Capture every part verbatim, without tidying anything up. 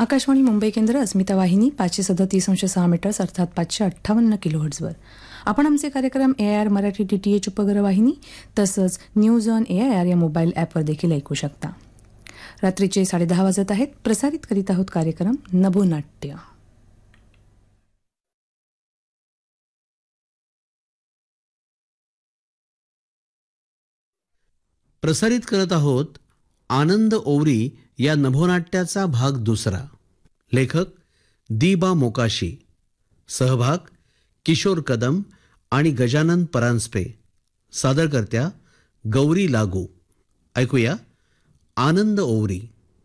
आकाशवाणी मुंबई केंद्र अस्मिता वाहिनी पाचशे सदतीस अंश सहा मीटर्स अर्थात पाचशे अठ्ठावन्न किलोहर्ट्झवर आपण आमचे कार्यक्रम ए I R Marathi D T H उपग्रह वाहिनी तसंच news on A I R या मोबाईल ॲपवर देखील ऐकू शकता. रात्रीचे साडेदहा वाजत आहेत. प्रसारित करीत आहोत कार्यक्रम नभोनाट्य. प्रसारित करत आहोत आनंद ओवरी या नभोनाट्याचा भाग दुसरा. लेखक दीबा मोकाशी, सहभाग किशोर कदम आणि गजानन परांजपे, सादरकर्त्या गौरी लागू. ऐकूया आनंद ओवरी.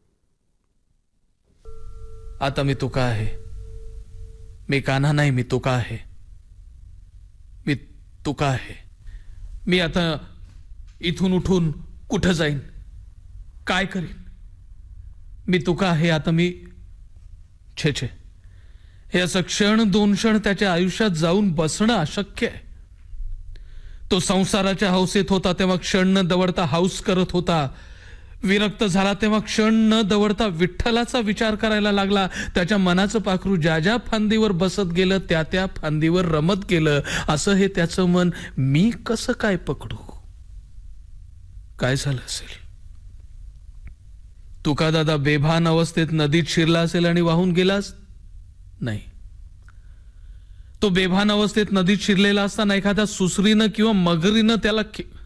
आता मी तुका आहे, मी कान्हा नाही, मी तुका आहे, मी तुका आहे. मी आता इथून उठून कुठं जाईन, काय करीन? मी तुका आहे आता. मी छे छे हे असं क्षण दोन क्षण त्याच्या आयुष्यात जाऊन बसणं अशक्य आहे. तो संसाराच्या हौसेत होता तेव्हा क्षण न दवडता हौस करत होता. विरक्त झाला तेव्हा क्षण न दवडता विठ्ठलाचा विचार करायला लागला. त्याच्या मनाचं पाखरू ज्या ज्या फांदीवर बसत गेलं त्या त्या फांदीवर रमत गेलं. असं हे त्याचं मन मी कसं काय पकडू? काय झालं असेल? तुका दादा बेभान अवस्थेत नदीत शिरला असेल आणि वाहून गेलास? नाही, तो बेभान अवस्थेत नदीत शिरलेला असताना एखाद्या सुसरीनं किंवा मगरीनं त्याला